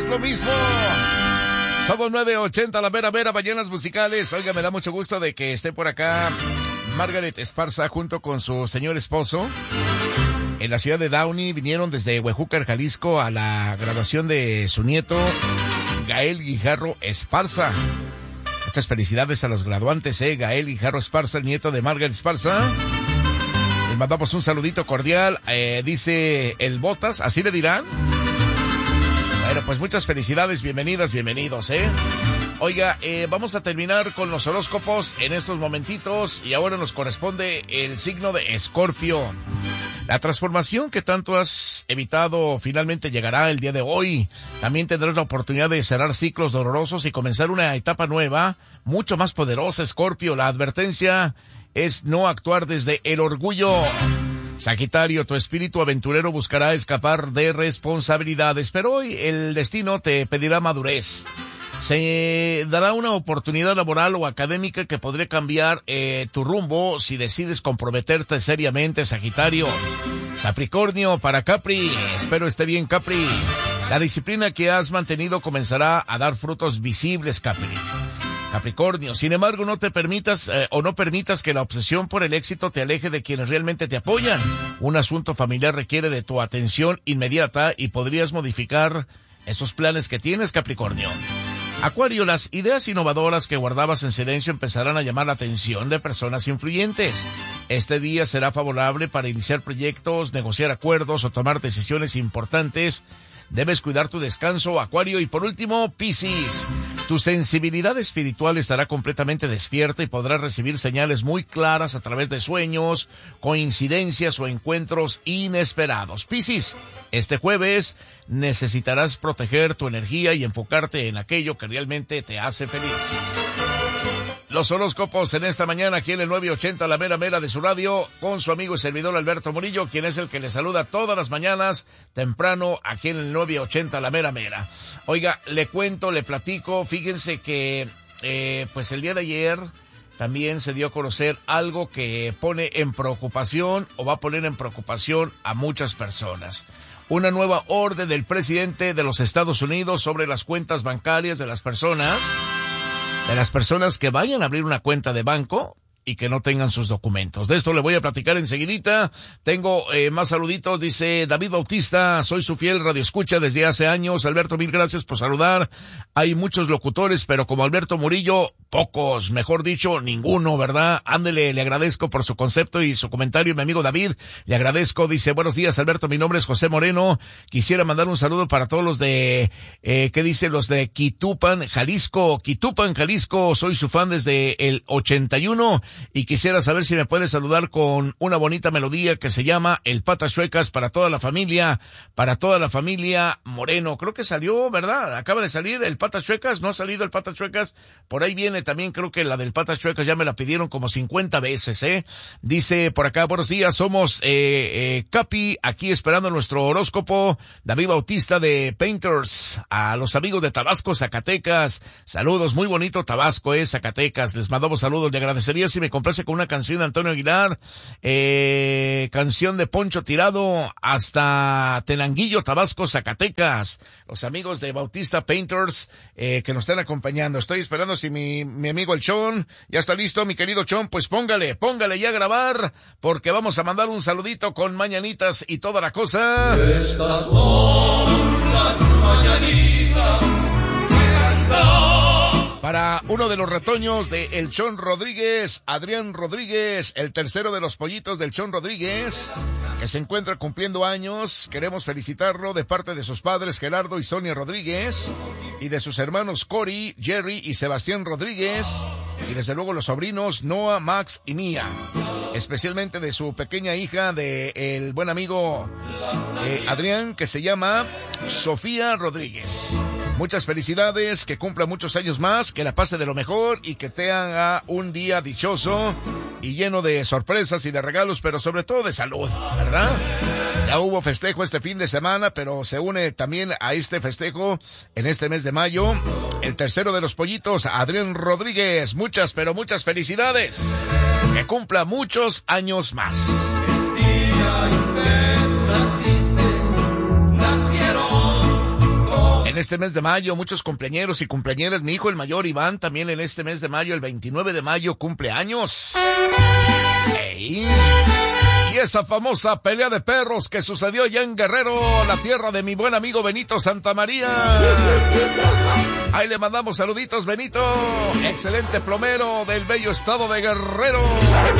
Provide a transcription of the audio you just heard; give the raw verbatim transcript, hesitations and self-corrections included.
es lo mismo. Somos nueve ochenta, la mera mera, Ballenas Musicales. Oiga, me da mucho gusto de que esté por acá Margaret Esparza junto con su señor esposo. En la ciudad de Downey vinieron desde Huejúcar, Jalisco, a la graduación de su nieto, Gael Guijarro Esparza. Muchas felicidades a los graduantes, eh, Gael Guijarro Esparza, el nieto de Margaret Esparza. Les mandamos un saludito cordial, eh, dice el Botas, ¿así le dirán? Bueno, pues muchas felicidades, bienvenidas, bienvenidos, eh. Oiga, eh, vamos a terminar con los horóscopos en estos momentitos y ahora nos corresponde el signo de Escorpio. La transformación que tanto has evitado finalmente llegará el día de hoy. También tendrás la oportunidad de cerrar ciclos dolorosos y comenzar una etapa nueva, mucho más poderosa, Escorpio. La advertencia es no actuar desde el orgullo. Sagitario, tu espíritu aventurero buscará escapar de responsabilidades, pero hoy el destino te pedirá madurez. Se dará una oportunidad laboral o académica que podría cambiar eh, tu rumbo si decides comprometerte seriamente, Sagitario. Capricornio, para Capri, espero esté bien, Capri. La disciplina que has mantenido comenzará a dar frutos visibles, Capri. Capricornio, sin embargo, no te permitas eh, o no permitas que la obsesión por el éxito te aleje de quienes realmente te apoyan. Un asunto familiar requiere de tu atención inmediata y podrías modificar esos planes que tienes, Capricornio. Acuario, las ideas innovadoras que guardabas en silencio empezarán a llamar la atención de personas influyentes. Este día será favorable para iniciar proyectos, negociar acuerdos o tomar decisiones importantes. Debes cuidar tu descanso, Acuario. Y por último, Piscis. Tu sensibilidad espiritual estará completamente despierta y podrás recibir señales muy claras a través de sueños, coincidencias o encuentros inesperados. Piscis, este jueves necesitarás proteger tu energía y enfocarte en aquello que realmente te hace feliz. Los horóscopos en esta mañana aquí en el nueve ochenta, la mera mera de su radio, con su amigo y servidor Alberto Murillo, quien es el que le saluda todas las mañanas temprano aquí en el nueve ochenta, la mera mera. Oiga, le cuento, le platico, fíjense que eh, pues el día de ayer también se dio a conocer algo que pone en preocupación o va a poner en preocupación a muchas personas. Una nueva orden del presidente de los Estados Unidos sobre las cuentas bancarias de las personas. De las personas que vayan a abrir una cuenta de banco y que no tengan sus documentos. De esto le voy a platicar enseguidita. Tengo eh, más saluditos, dice David Bautista, soy su fiel radioescucha desde hace años. Alberto, mil gracias por saludar. Hay muchos locutores, pero como Alberto Murillo, pocos, mejor dicho, ninguno, ¿verdad? Ándele, le agradezco por su concepto y su comentario, mi amigo David. Le agradezco, dice, buenos días, Alberto, mi nombre es José Moreno. Quisiera mandar un saludo para todos los de, eh, ¿qué dice? Los de Quitupan, Jalisco. Quitupan, Jalisco, soy su fan desde el ochenta y uno. Y quisiera saber si me puede saludar con una bonita melodía que se llama El Patas Chuecas para toda la familia, para toda la familia Moreno. Creo que salió, ¿verdad? Acaba de salir El Patas Chuecas, no ha salido El Patas Chuecas. Por ahí viene también, creo que la del Patas Chuecas ya me la pidieron como cincuenta veces, ¿eh? Dice por acá, buenos días, somos eh, eh, Capi, aquí esperando nuestro horóscopo. David Bautista de Painters, a los amigos de Tabasco, Zacatecas. Saludos, muy bonito Tabasco, eh, Zacatecas. Les mandamos saludos, le agradecería si me complace con una canción de Antonio Aguilar, eh, canción de Poncho Tirado, hasta Tenanguillo, Tabasco, Zacatecas. Los amigos de Bautista Painters, eh, que nos están acompañando. Estoy esperando si mi, mi amigo el Chon ya está listo, mi querido Chon, pues póngale, póngale ya a grabar, porque vamos a mandar un saludito con mañanitas y toda la cosa. Estas son las mañanitas que cantan. Para uno de los retoños de El Chon Rodríguez, Adrián Rodríguez, el tercero de los pollitos del Chon Rodríguez, que se encuentra cumpliendo años. Queremos felicitarlo de parte de sus padres Gerardo y Sonia Rodríguez, y de sus hermanos Cory, Jerry y Sebastián Rodríguez, y desde luego los sobrinos Noah, Max y Mía. Especialmente de su pequeña hija, de el buen amigo eh, Adrián, que se llama Sofía Rodríguez. Muchas felicidades, que cumpla muchos años más, que la pase de lo mejor y que tenga un día dichoso y lleno de sorpresas y de regalos, pero sobre todo de salud, ¿verdad? Ya hubo festejo este fin de semana, pero se une también a este festejo en este mes de mayo el tercero de los pollitos, Adrián Rodríguez. Muchas, pero muchas felicidades. Que cumpla muchos años más. El día en que naciste, nacieron. En este mes de mayo, muchos cumpleañeros y cumpleañeras. Mi hijo el mayor, Iván, también en este mes de mayo, el veintinueve de mayo, cumple años. ¡Ey! Y esa famosa pelea de perros que sucedió ya en Guerrero, la tierra de mi buen amigo Benito Santamaría. Ahí le mandamos saluditos, Benito. Excelente plomero del bello estado de Guerrero.